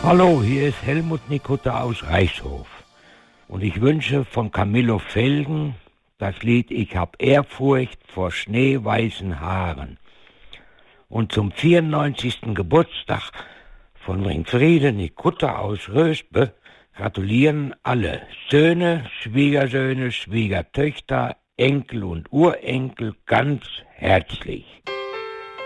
Hallo, hier ist Helmut Nicutter aus Reichshof. Und ich wünsche von Camillo Felgen das Lied Ich hab Ehrfurcht vor schneeweißen Haaren. Und zum 94. Geburtstag von Ringfriede Nicutter aus Röspe gratulieren alle Söhne, Schwiegersöhne, Schwiegertöchter, Enkel und Urenkel ganz herzlich.